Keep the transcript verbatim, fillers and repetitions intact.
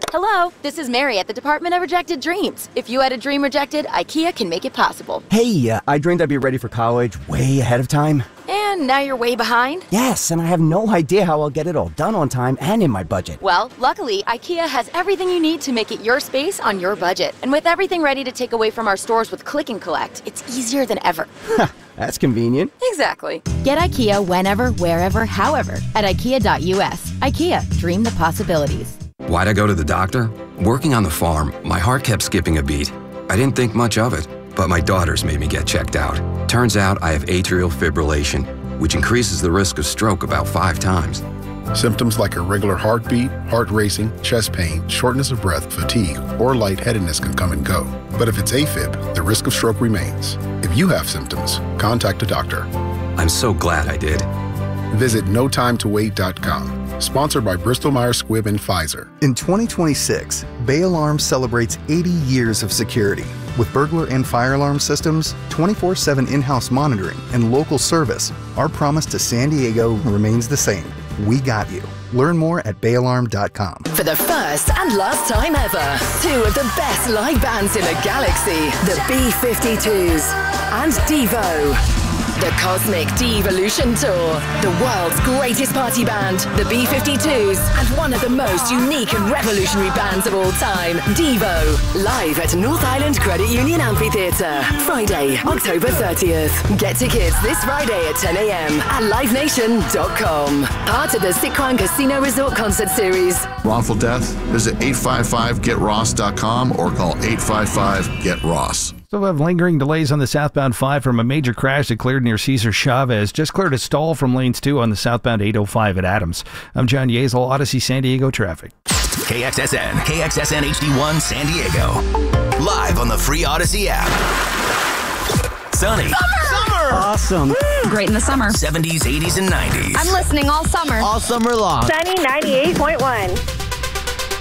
Hello, this is Mary at the Department of Rejected Dreams. If you had a dream rejected, IKEA can make it possible. Hey, uh, I dreamed I'd be ready for college way ahead of time. And now you're way behind? Yes, and I have no idea how I'll get it all done on time and in my budget. Well, luckily, IKEA has everything you need to make it your space on your budget. And with everything ready to take away from our stores with Click and Collect, it's easier than ever. That's convenient. Exactly. Get IKEA whenever, wherever, however at IKEA dot U S. IKEA, dream the possibilities. Why'd I go to the doctor? Working on the farm, my heart kept skipping a beat. I didn't think much of it, but my daughters made me get checked out. Turns out I have atrial fibrillation, which increases the risk of stroke about five times. Symptoms like irregular heartbeat, heart racing, chest pain, shortness of breath, fatigue, or lightheadedness can come and go. But if it's AFib, the risk of stroke remains. If you have symptoms, contact a doctor. I'm so glad I did. Visit no time to wait dot com. Sponsored by Bristol Myers Squibb and Pfizer. In twenty twenty-six, Bay Alarm celebrates eighty years of security. With burglar and fire alarm systems, twenty-four seven in-house monitoring, and local service, our promise to San Diego remains the same. We got you. Learn more at bay alarm dot com. For the first and last time ever, two of the best live bands in the galaxy, the B fifty-twos and Devo. The Cosmic Devolution Tour, the world's greatest party band, the B fifty-twos, and one of the most unique and revolutionary bands of all time, Devo, live at North Island Credit Union Amphitheatre, Friday, October thirtieth. Get tickets this Friday at ten a m at live nation dot com. Part of the Siquan Casino Resort Concert Series. Wrongful death? Visit eight five five get ross dot com or call eight five five get ross. Still have lingering delays on the southbound five from a major crash that cleared near Cesar Chavez. Just cleared a stall from lanes two on the southbound eight oh five at Adams. I'm John Yeazel, Odyssey San Diego traffic. K X S N, K X S N H D one San Diego. Live on the free Odyssey app. Sunny. Summer! Summer! Awesome. Woo! Great in the summer. seventies, eighties, and nineties. I'm listening all summer. All summer long. Sunny ninety-eight point one.